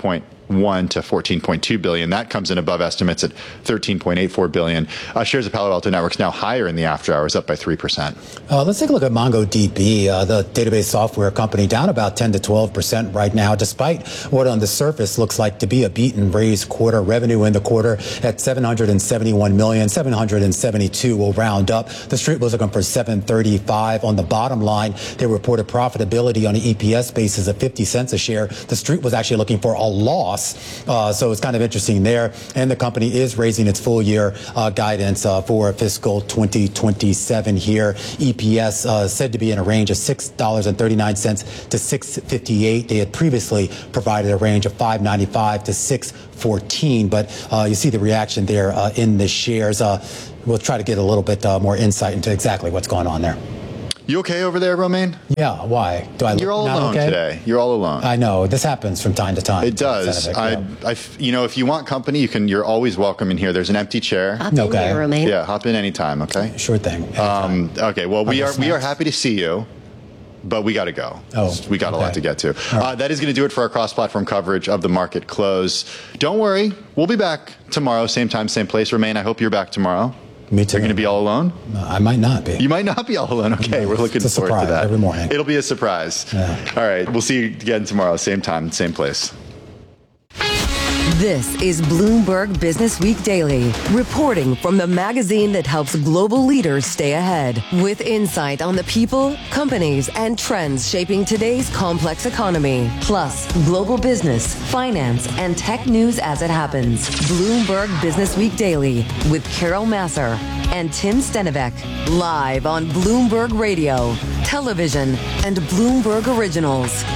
one to fourteen point two billion. That comes in above estimates at thirteen point eight four billion. Uh, shares of Palo Alto Networks now higher in the after hours, up by three percent. Uh, let's take a look at MongoDB, uh, the database software company, down about ten to twelve percent right now, despite what on the surface looks like to be a beat and raise quarter. Revenue in the quarter at seven hundred seventy-one million, seven hundred seventy-two will round up. The street was looking for seven thirty-five. On the bottom line, they reported profitability on an E P S basis of fifty cents a share. The street was actually looking for a loss. Uh, so it's kind of interesting there. And the company is raising its full year uh, guidance uh, for fiscal twenty twenty-seven here. E P S uh, said to be in a range of six dollars and thirty-nine cents to six fifty-eight. They had previously provided a range of five ninety-five to six fourteen. But uh, you see the reaction there uh, in the shares. Uh, we'll try to get a little bit uh, more insight into exactly what's going on there. You okay over there, Romaine? Yeah, why? Do I You're all not alone okay? today. You're all alone. I know. This happens from time to time. It does. Senevic, I, yeah. I, you know, if you want company, you can. You're always welcome in here. There's an empty chair. Hop in Okay. there, Romaine. Yeah, hop in anytime. Okay. Sure thing. Um, okay. Well, we Are are there we are snacks? happy to see you, but we got to go. Oh, we got a lot okay. to get to. Uh, that is going to do it for our cross-platform coverage of the market close. Don't worry, we'll be back tomorrow, same time, same place. Romaine, I hope you're back tomorrow. Me too. You're going to be all alone? I might not be. You might not be all alone. Okay, we're looking It's a forward to surprise that. every morning. It'll be a surprise. Yeah. All right, we'll see you again tomorrow, same time, same place. This is Bloomberg Business Week Daily, reporting from the magazine that helps global leaders stay ahead, with insight on the people, companies, and trends shaping today's complex economy, plus global business, finance, and tech news as it happens. Bloomberg Business Week Daily with Carol Masser and Tim Stenivek, live on Bloomberg Radio, television, and Bloomberg Originals.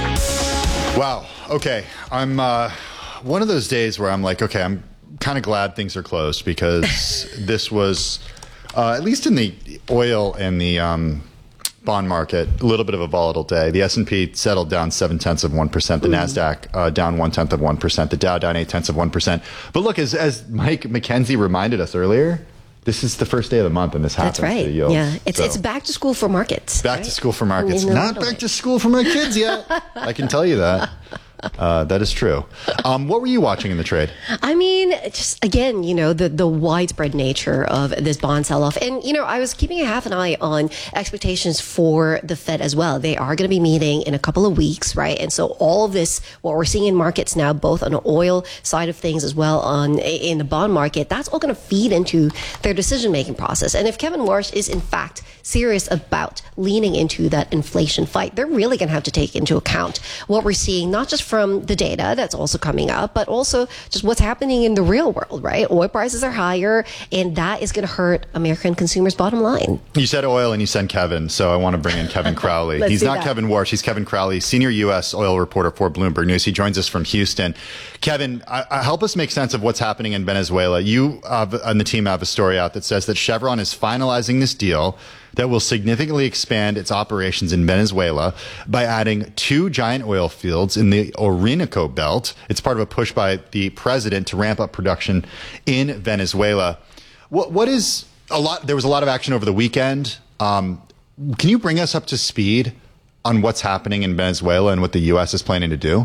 Wow. Okay. I'm uh, one of those days where I'm like, okay, I'm kind of glad things are closed because this was, uh, at least in the oil and the um, bond market, a little bit of a volatile day. The S and P settled down seven tenths of one percent. The mm. NASDAQ uh, down one tenth of one percent. The Dow down eight tenths of one percent. But look, as, as Mike McKenzie reminded us earlier, this is the first day of the month, and this happens. That's right. To the yields. Yeah, it's So, it's back to school for markets. back right? to school for markets. In a Not little back way. to school for my kids yet. I can tell you that. Uh, that is true. Um, what were you watching in the trade? I mean, just again, you know, the, the widespread nature of this bond sell-off. And, you know, I was keeping a half an eye on expectations for the Fed as well. They are going to be meeting in a couple of weeks, right? And so all of this, what we're seeing in markets now, both on the oil side of things as well on in the bond market, that's all going to feed into their decision-making process. And if Kevin Warsh is in fact serious about leaning into that inflation fight, they're really going to have to take into account what we're seeing, not just from the data that's also coming up, but also just what's happening in the real world, right? Oil prices are higher, and that is going to hurt American consumers' bottom line. You said oil and you said Kevin, so I want to bring in Kevin Crowley. Let's He's do not that. Kevin Warsh. He's Kevin Crowley, senior U S oil reporter for Bloomberg News. He joins us from Houston. Kevin, I, I help us make sense of what's happening in Venezuela. You uh, and the team have a story out that says that Chevron is finalizing this deal that will significantly expand its operations in Venezuela by adding two giant oil fields in the Orinoco Belt. It's part of a push by the president to ramp up production in Venezuela. What, what is a lot? There was a lot of action over the weekend. Um, can you bring us up to speed on what's happening in Venezuela and what the U S is planning to do?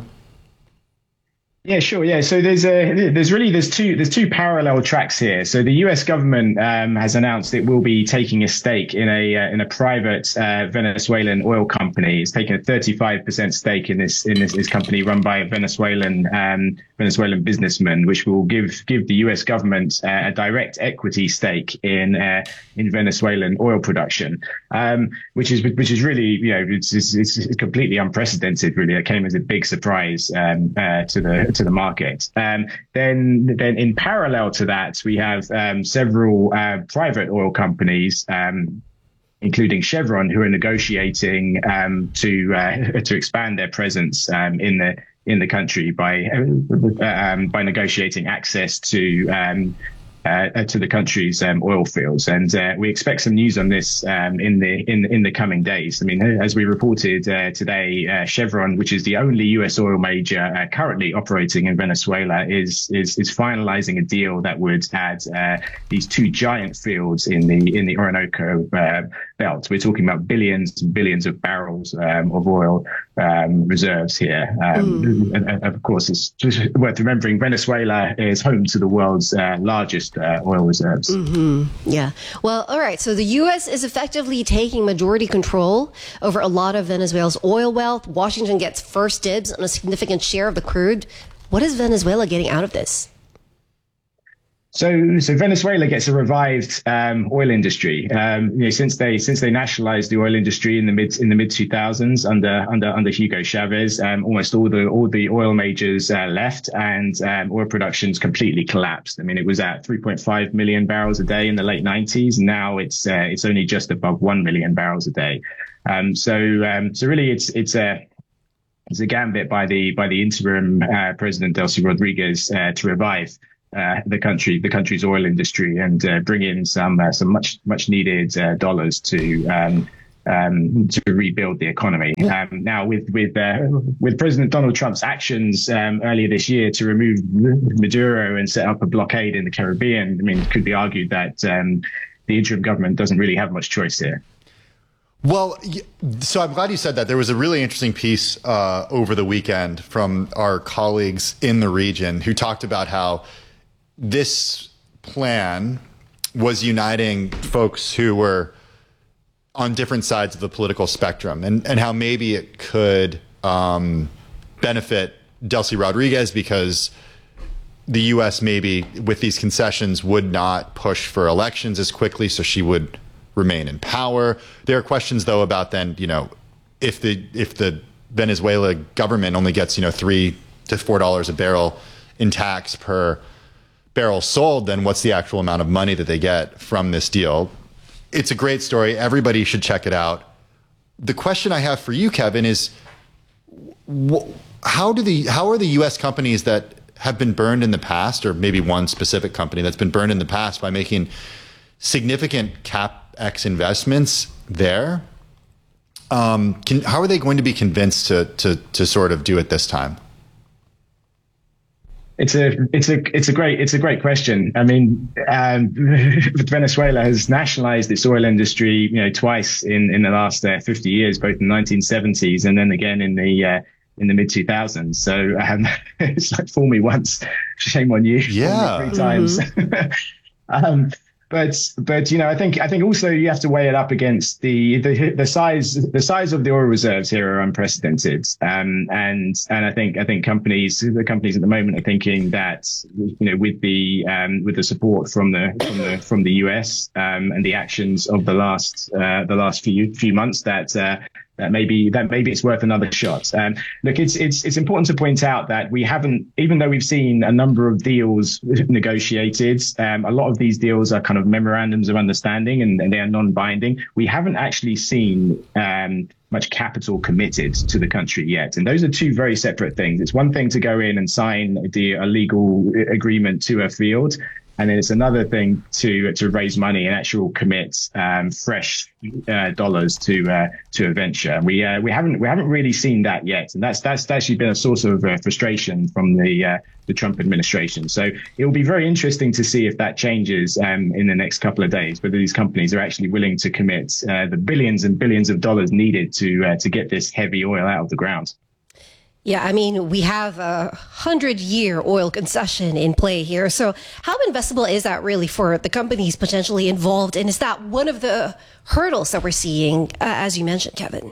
Yeah, sure. Yeah, so there's a there's really there's two there's two parallel tracks here. So the U S government um, has announced it will be taking a stake in a uh, in a private uh, Venezuelan oil company. It's taking a thirty-five percent stake in this in this, this company run by a Venezuelan um, Venezuelan businessman, which will give give the U S government uh, a direct equity stake in uh, in Venezuelan oil production, um, which is which is really you know it's, it's, it's completely unprecedented. Really, it came as a big surprise um, uh, to the to the market. Um, then, then in parallel to that, we have um, several uh, private oil companies, um, including Chevron, who are negotiating um, to uh, to expand their presence um, in the in the country by um, by negotiating access to um, uh, to the country's um, oil fields. And uh, we expect some news on this um, in the in in the coming days. I mean, as we reported uh, today, uh, Chevron, which is the only U S oil major uh, currently operating in Venezuela, is is is finalizing a deal that would add uh, these two giant fields in the in the Orinoco uh, belt. We're talking about billions and billions of barrels um, of oil um, reserves here. Um, mm. and, and of course, it's just worth remembering Venezuela is home to the world's uh, largest uh, oil reserves. Mm-hmm. Yeah. Well, all right. So the U S is effectively taking majority control over a lot of Venezuela's oil wealth. Washington gets first dibs on a significant share of the crude. What is Venezuela getting out of this? So, so Venezuela gets a revived um, oil industry. Um, you know, since they since they nationalized the oil industry in the mid in the mid two thousands under under under Hugo Chavez, um, almost all the all the oil majors uh, left, and um, oil production's completely collapsed. I mean, it was at three point five million barrels a day in the late nineties. Now it's uh, it's only just above one million barrels a day. Um, so um, so really, it's it's a it's a gambit by the by the interim uh, President Delcy Rodriguez uh, to revive Uh, the country, the country's oil industry, and uh, bring in some uh, some much much needed uh, dollars to um, um, to rebuild the economy. Um, now, with with uh, with President Donald Trump's actions um, earlier this year to remove Maduro and set up a blockade in the Caribbean, I mean, it could be argued that um, the interim government doesn't really have much choice here. Well, so I'm glad you said that. There was a really interesting piece uh, over the weekend from our colleagues in the region who talked about how this plan was uniting folks who were on different sides of the political spectrum, and, and how maybe it could um, benefit Delcy Rodriguez because the U S maybe with these concessions would not push for elections as quickly, so she would remain in power. There are questions, though, about then, you know, if the if the Venezuela government only gets, you know, three to four dollars a barrel in tax per barrel sold, then what's the actual amount of money that they get from this deal? It's a great story. Everybody should check it out. The question I have for you, Kevin, is wh- how do the how are the U S companies that have been burned in the past, or maybe one specific company that's been burned in the past by making significant CapEx investments there, um, can, how are they going to be convinced to to to sort of do it this time? It's a it's a it's a great it's a great question. I mean, um, Venezuela has nationalized its oil industry, you know, twice in in the last uh, fifty years, both in the nineteen seventies and then again in the uh, in the mid two thousands. So um, it's like fool me once, shame on you. Yeah, three times. Mm-hmm. um, But but you know, I think I think also you have to weigh it up against the the the size the size of the oil reserves here are unprecedented. Um, and and I think I think companies the companies at the moment are thinking that, you know, with the um, with the support from the from the from the U S um, and the actions of the last uh, the last few few months that. Uh, That maybe that maybe it's worth another shot. Um, look, it's it's it's important to point out that we haven't, even though we've seen a number of deals negotiated, um, a lot of these deals are kind of memorandums of understanding and, and they are non-binding. We haven't actually seen um, much capital committed to the country yet, and those are two very separate things. It's one thing to go in and sign a, a legal agreement to a field. And then it's another thing to to raise money and actually commit um, fresh uh, dollars to uh, to a venture. We uh, we haven't we haven't really seen that yet, and that's that's actually been a source of uh, frustration from the uh, the Trump administration. So it will be very interesting to see if that changes um, in the next couple of days. Whether these companies are actually willing to commit uh, the billions and billions of dollars needed to uh, to get this heavy oil out of the ground. Yeah, I mean, we have a hundred-year oil concession in play here. So how investable is that really for the companies potentially involved? And is that one of the hurdles that we're seeing, uh, as you mentioned, Kevin?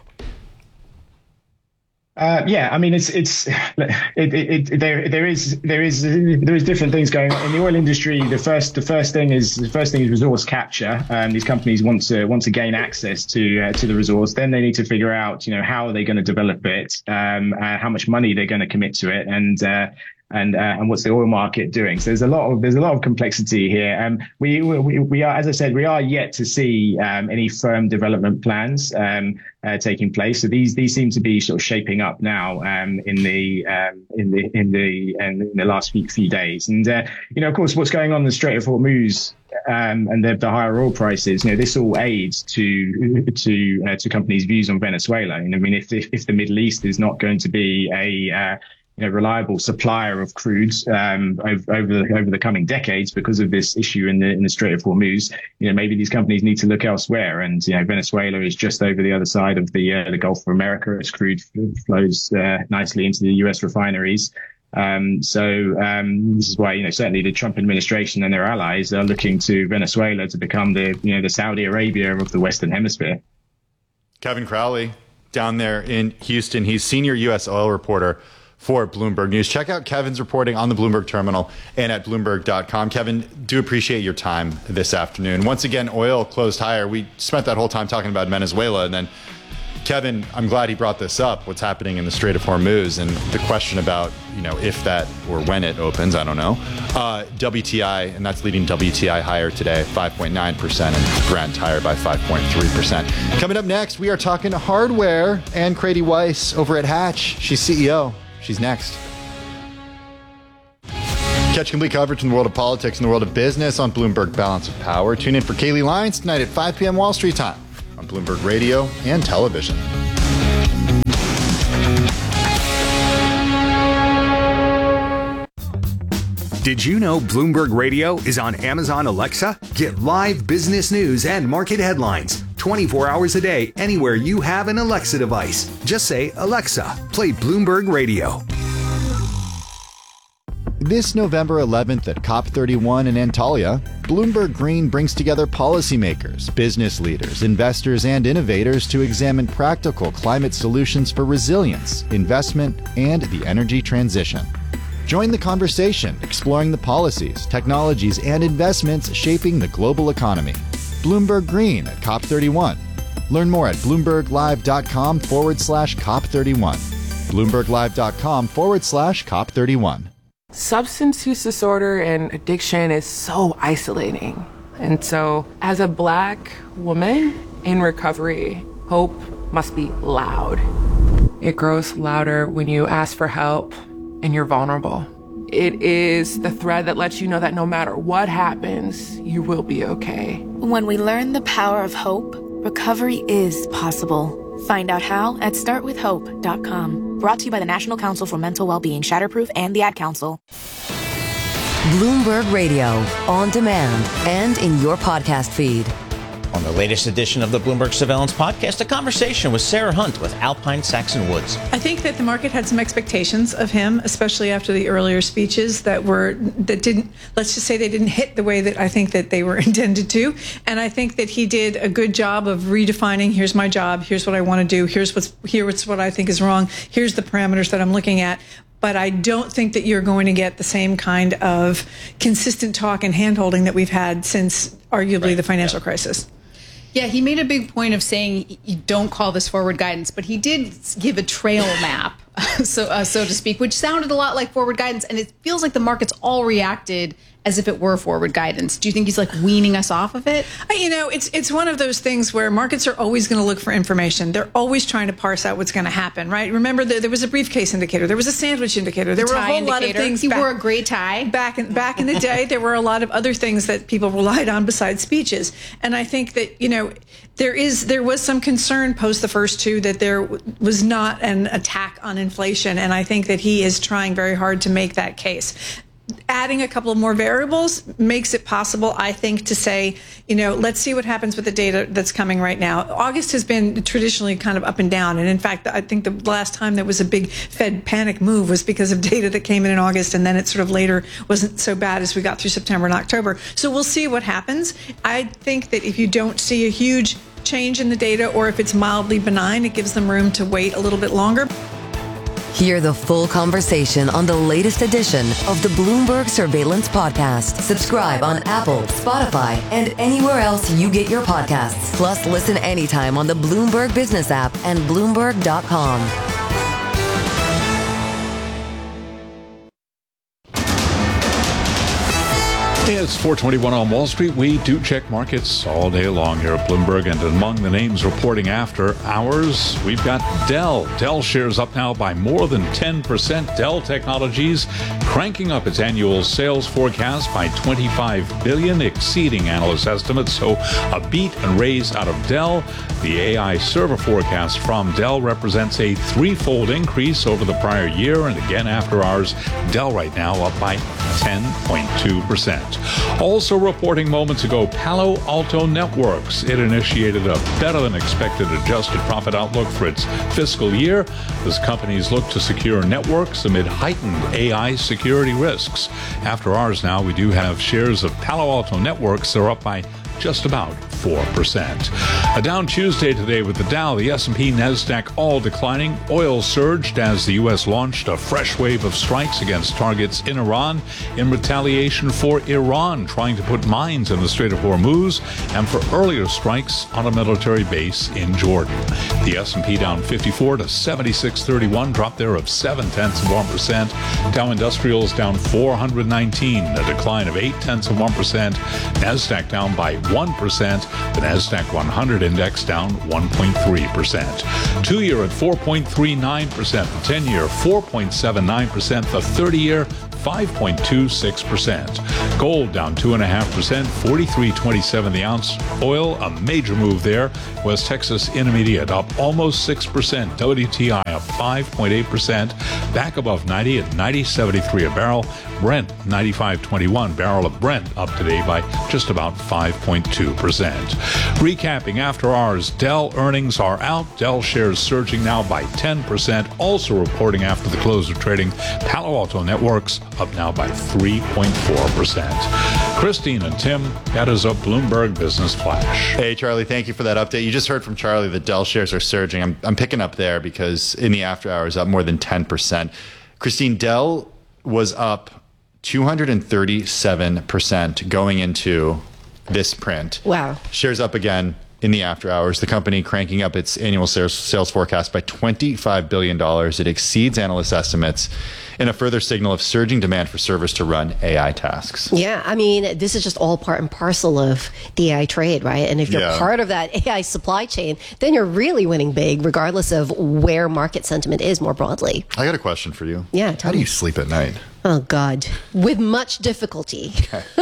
Uh, yeah, I mean, it's it's it, it, it, there there is there is there is different things going on in the oil industry. The first the first thing is the first thing is resource capture. Um, these companies want to want to gain access to uh, to the resource. Then they need to figure out, you know, how are they going to develop it, um, uh, how much money they're going to commit to it, and uh, and uh, and what's the oil market doing. So there's a lot of there's a lot of complexity here. Um, we we we are, as I said, we are yet to see um, any firm development plans um, uh, taking place. So these these seem to be sort of shaping up now um, in the um, in the in the in the last few, few days. And uh, you know, of course, what's going on in the Strait of Hormuz um, and the, the higher oil prices, you know, this all aids to to uh, to companies' views on Venezuela. And I mean, if, if if the Middle East is not going to be a uh, you know, reliable supplier of crude um, over, over the over the coming decades because of this issue in the in the Strait of Hormuz, you know, maybe these companies need to look elsewhere. And you know, Venezuela is just over the other side of the uh, the Gulf of America. Its crude flows uh, nicely into the U S refineries. Um, so um, this is why, you know, certainly the Trump administration and their allies are looking to Venezuela to become the, you know, the Saudi Arabia of the Western Hemisphere. Kevin Crowley down there in Houston. He's senior U S oil reporter for Bloomberg News. Check out Kevin's reporting on the Bloomberg terminal and at Bloomberg dot com. Kevin, do appreciate your time this afternoon. Once again, oil closed higher. We spent that whole time talking about Venezuela, and then Kevin, I'm glad he brought this up, what's happening in the Strait of Hormuz and the question about, you know, if that or when it opens, I don't know. Uh, W T I, and that's leading W T I higher today, five point nine percent, and Brent higher by five point three percent. Coming up next, we are talking hardware and Crady Weiss over at Hatch. She's C E O. She's next. Catch complete coverage from the world of politics and the world of business on Bloomberg Balance of Power. Tune in for Kaylee Lyons tonight at five p.m. Wall Street time on Bloomberg Radio and television. Did you know Bloomberg Radio is on Amazon Alexa? Get live business news and market headlines twenty-four hours a day anywhere you have an Alexa device. Just say, Alexa, play Bloomberg Radio. This November eleventh at COP thirty-one in Antalya, Bloomberg Green brings together policymakers, business leaders, investors, and innovators to examine practical climate solutions for resilience, investment, and the energy transition. Join the conversation, exploring the policies, technologies, and investments shaping the global economy. Bloomberg Green at COP thirty-one. Learn more at bloomberglive.com forward slash COP31. bloomberglive.com forward slash COP31. Substance use disorder and addiction is so isolating. And so, as a Black woman in recovery, hope must be loud. It grows louder when you ask for help and you're vulnerable. It is the thread that lets you know that no matter what happens, you will be okay. When we learn the power of hope, recovery is possible. Find out how at start with hope dot com. Brought to you by the National Council for Mental Wellbeing, Shatterproof, and the Ad Council. Bloomberg Radio, on demand and in your podcast feed. On the latest edition of the Bloomberg Surveillance Podcast, a conversation with Sarah Hunt with Alpine Saxon Woods. I think that the market had some expectations of him, especially after the earlier speeches that were that didn't. Let's just say they didn't hit the way that I think that they were intended to. And I think that he did a good job of redefining. Here's my job. Here's what I want to do. Here's what's here's what I think is wrong. Here's the parameters that I'm looking at. But I don't think that you're going to get the same kind of consistent talk and handholding that we've had since arguably right. the financial yeah. crisis. Yeah, he made a big point of saying you don't call this forward guidance, but he did give a trail map, so uh, so to speak, which sounded a lot like forward guidance, and it feels like the markets all reacted as if it were forward guidance. Do you think he's like weaning us off of it? You know, it's it's one of those things where markets are always going to look for information. They're always trying to parse out what's going to happen, right? Remember, the, there was a briefcase indicator. There was a sandwich indicator. There the were a whole indicator. lot of things. He back, wore a gray tie. Back in, back in the day, there were a lot of other things that people relied on besides speeches. And I think that, you know, there is there was some concern post the first two that there was not an attack on inflation. And I think that he is trying very hard to make that case. Adding a couple of more variables makes it possible, I think, to say, you know, let's see what happens with the data that's coming right now. August has been traditionally kind of up and down. And in fact, I think the last time there was a big Fed panic move was because of data that came in in August. And then it sort of later wasn't so bad as we got through September and October. So we'll see what happens. I think that if you don't see a huge change in the data, or if it's mildly benign, it gives them room to wait a little bit longer. Hear the full conversation on the latest edition of the Bloomberg Surveillance Podcast. Subscribe on Apple, Spotify, and anywhere else you get your podcasts. Plus, listen anytime on the Bloomberg Business app and Bloomberg dot com. It's four twenty-one on Wall Street. We do check markets all day long here at Bloomberg, and among the names reporting after hours, we've got Dell. Dell shares up now by more than ten percent. Dell Technologies cranking up its annual sales forecast by twenty-five billion dollars, exceeding analyst estimates. So a beat and raise out of Dell. The A I server forecast from Dell represents a threefold increase over the prior year, and again after hours, Dell right now up by ten point two percent. Also reporting moments ago, Palo Alto Networks. It initiated a better-than-expected adjusted profit outlook for its fiscal year as companies look to secure networks amid heightened A I security risks. After hours now, we do have shares of Palo Alto Networks. They're up by just about four percent. A down Tuesday today with the Dow, the S and P, NASDAQ all declining. Oil surged as the U S launched a fresh wave of strikes against targets in Iran in retaliation for Iran trying to put mines in the Strait of Hormuz and for earlier strikes on a military base in Jordan. The S and P down fifty-four to seventy-six thirty-one, drop there of seven tenths of one percent. Dow Industrials down four hundred nineteen, a decline of eight tenths of one percent. NASDAQ down by one percent. The NASDAQ one hundred index down one point three percent. Two-year at four point three nine percent. The ten-year four point seven nine percent. The thirty-year five point two six percent. Gold down two point five percent, forty-three twenty-seven the ounce. Oil, a major move there. West Texas Intermediate up almost six percent. W T I up five point eight percent. Back above ninety at ninety seventy-three a barrel. Brent ninety-five twenty-one. Barrel of Brent up today by just about five point two percent. Recapping after hours, Dell earnings are out. Dell shares surging now by ten percent. Also reporting after the close of trading, Palo Alto Networks up now by three point four percent. Christine and Tim, that is a Bloomberg Business Flash. Hey, Charlie, thank you for that update. You just heard from Charlie that Dell shares are surging. I'm, I'm picking up there because in the after hours, up more than ten percent. Christine, Dell was up two hundred thirty-seven percent going into this print. Wow. Shares up again in the after hours. The company cranking up its annual sales, sales forecast by twenty-five billion dollars. It exceeds analyst estimates in a further signal of surging demand for servers to run A I tasks. Yeah, I mean, this is just all part and parcel of the A I trade, right? And if you're Yeah. part of that A I supply chain, then you're really winning big, regardless of where market sentiment is more broadly. I got a question for you. Yeah, How tell do me. you sleep at night? Oh, God. With much difficulty.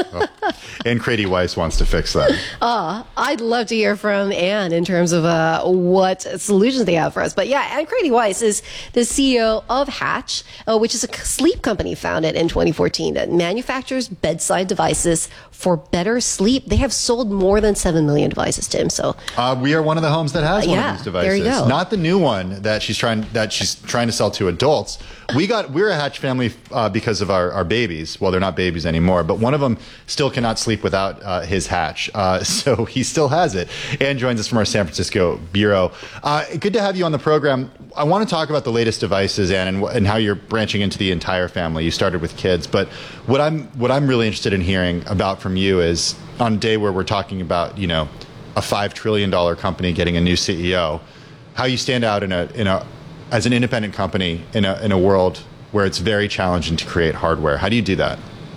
And Crady Weiss wants to fix that. Uh, I'd love to hear from Anne in terms of uh, what solutions they have for us. But yeah, Anne Crady Weiss is the C E O of Hatch, uh, which is a sleep company founded in twenty fourteen that manufactures bedside devices for better sleep. They have sold more than seven million devices, Tim. So Uh, we are one of the homes that has Uh, one yeah, of these devices. there you go. Not the new one that she's trying that she's trying to sell to adults. We got we're a Hatch family uh, because of our, our babies. Well, they're not babies anymore, but one of them still cannot sleep without uh, his Hatch. Uh, so he still has it. And joins us from our San Francisco bureau. Uh, good to have you on the program. I want to talk about the latest devices, Ann, and, and how you're branching into the entire family. You started with kids, but what I'm what I'm really interested in hearing about from you is on a day where we're talking about, you know, a five trillion dollar company getting a new C E O, how you stand out in a in a as an independent company in a in a world where it's very challenging to create hardware. How do you do that?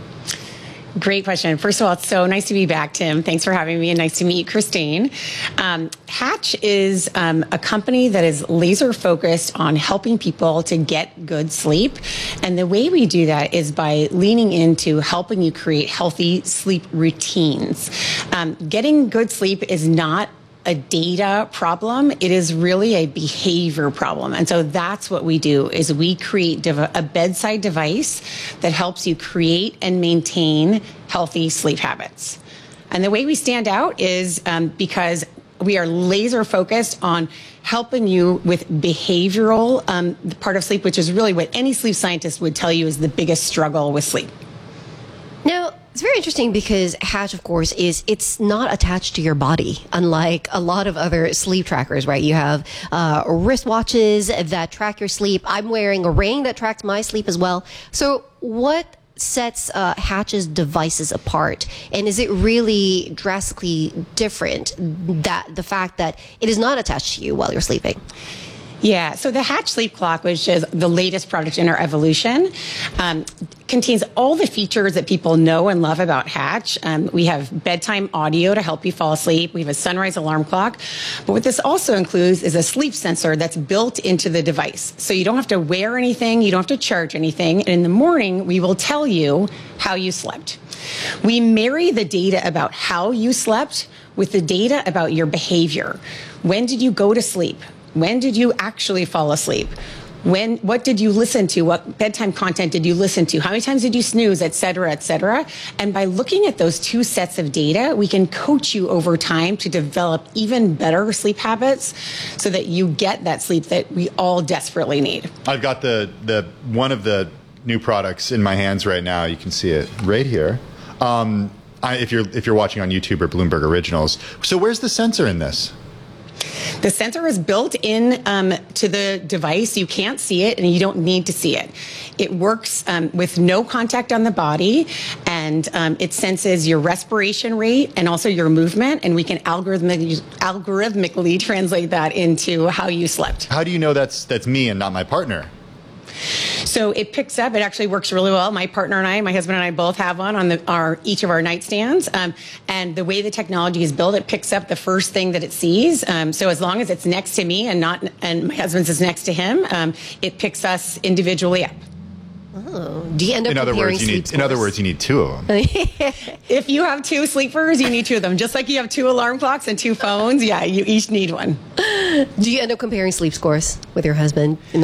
Great question. First of all, it's so nice to be back, Tim. Thanks for having me, and nice to meet Christine. Um, Hatch is um, a company that is laser focused on helping people to get good sleep. And the way we do that is by leaning into helping you create healthy sleep routines. Um, getting good sleep is not a data problem. It is really a behavior problem. And so that's what we do is we create dev- a bedside device that helps you create and maintain healthy sleep habits. And the way we stand out is um, because we are laser focused on helping you with behavioral um, part of sleep, which is really what any sleep scientist would tell you is the biggest struggle with sleep. Now, it's very interesting because Hatch, of course, is it's not attached to your body, unlike a lot of other sleep trackers, right? You have uh, wristwatches that track your sleep. I'm wearing a ring that tracks my sleep as well. So what sets uh, Hatch's devices apart? And is it really drastically different, that the fact that it is not attached to you while you're sleeping? Yeah, so the Hatch Sleep Clock, which is the latest product in our evolution, um, contains all the features that people know and love about Hatch. Um, we have bedtime audio to help you fall asleep. We have a sunrise alarm clock. But what this also includes is a sleep sensor that's built into the device. So you don't have to wear anything, you don't have to charge anything. And in the morning, we will tell you how you slept. We marry the data about how you slept with the data about your behavior. When did you go to sleep? When did you actually fall asleep? When, what did you listen to? What bedtime content did you listen to? How many times did you snooze, et cetera, et cetera? And by looking at those two sets of data, we can coach you over time to develop even better sleep habits so that you get that sleep that we all desperately need. I've got the, the one of the new products in my hands right now. You can see it right here. Um, I, if you're if you're watching on YouTube or Bloomberg Originals. So where's the sensor in this? The sensor is built in um, to the device. You can't see it, and you don't need to see it. It works um, with no contact on the body, and um, it senses your respiration rate and also your movement, and we can algorithmically, algorithmically translate that into how you slept. How do you know that's that's me and not my partner? So it picks up. It actually works really well. My partner and I, my husband and I, both have one on the, our each of our nightstands. Um, and the way the technology is built, it picks up the first thing that it sees. Um, so as long as it's next to me and not, and my husband's is next to him, um, it picks us individually up. Oh, do you end up in other words, you need sleep in other words you need two of them. If you have two sleepers, you need two of them. Just like you have two alarm clocks and two phones, yeah, you each need one. Do you end up comparing sleep scores with your husband?